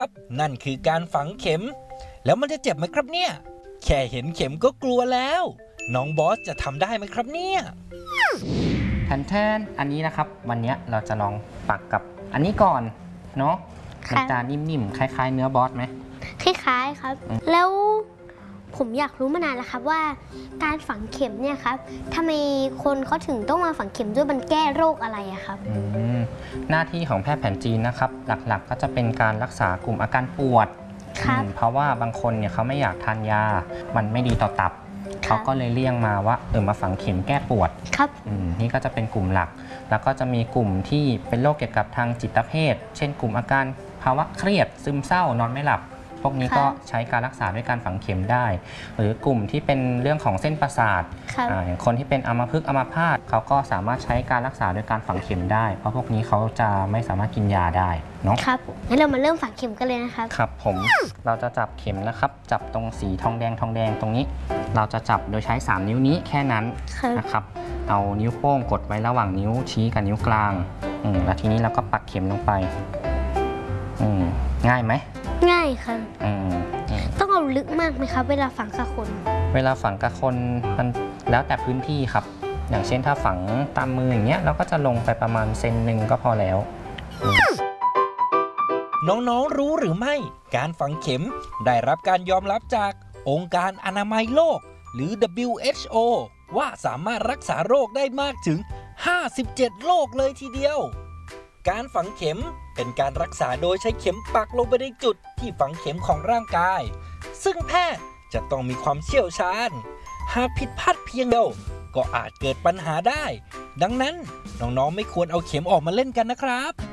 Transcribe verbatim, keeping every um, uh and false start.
นั่นคือการฝังเข็มแล้วมันจะเจ็บไหมครับเนี่ยแค่เห็นเข็มก็กลัวแล้วน้องบอสจะทำได้ไหมครับเนี่ยแทนแทนอันนี้นะครับวันนี้เราจะลองปักกับอันนี้ก่อนเนาะมันจะนิ่มๆคล้ายๆเนื้อบอสไหมคล้ายๆครับแล้วผมอยากรู้มานานแล้วครับว่าการฝังเข็มเนี่ยครับทำไมคนเขาถึงต้องมาฝังเข็มด้วยมันแก้โรคอะไรอะครับหน้าที่ของแพทย์แผนจีนนะครับหลักๆก็จะเป็นการรักษากลุ่มอาการปวดเพราะว่าบางคนเนี่ยเขาไม่อยากทานยามันไม่ดีต่อตับเขาก็เลยเลี่ยงมาว่าเออมาฝังเข็มแก้ปวดครับนี่ก็จะเป็นกลุ่มหลักแล้วก็จะมีกลุ่มที่เป็นโรคเกี่ยวกับทางจิตเภทเช่นกลุ่มอาการภาวะเครียดซึมเศร้านอนไม่หลับพวกนี้ก็ใช้การรักษาด้วยการฝังเข็มได้หรือกลุ่มที่เป็นเรื่องของเส้นประสาทอย่างคนที่เป็นอัมพฤกษ์อัมพาตเขาก็สามารถใช้การรักษาด้วยการฝังเข็มได้เพราะพวกนี้เขาจะไม่สามารถกินยาได้เนาะครับงั้นเรามาเริ่มฝังเข็มกันเลยนะครับครับผมเราจะจับเข็มนะครับจับตรงสีทองแดงทองแดงตรงนี้เราจะจับโดยใช้สามนิ้วนี้แค่นั้นนะครับเอานิ้วโป้งกดไว้ระหว่างนิ้วชี้กับนิ้วกลางอืมแล้วทีนี้เราก็ปักเข็มลงไปอืมง่ายไหมง่ายค่ะต้องเอาลึกมากไหมครับเวลาฝังกับคนเวลาฝังกับคนมันแล้วแต่พื้นที่ครับอย่างเช่นถ้าฝังตามมืออย่างเงี้ยเราก็จะลงไปประมาณเซนหนึ่งก็พอแล้วน้องๆรู้หรือไม่การฝังเข็มได้รับการยอมรับจากองค์การอนามัยโลกหรือ ดับเบิลยู เอช โอ ว่าสามารถรักษาโรคได้มากถึงห้าสิบเจ็ดโรคเลยทีเดียวการฝังเข็มเป็นการรักษาโดยใช้เข็มปักลงไปในจุดที่ฝังเข็มของร่างกายซึ่งแพทย์จะต้องมีความเชี่ยวชาญหากผิดพลาดเพียงเดียวก็อาจเกิดปัญหาได้ดังนั้นน้องๆไม่ควรเอาเข็มออกมาเล่นกันนะครับ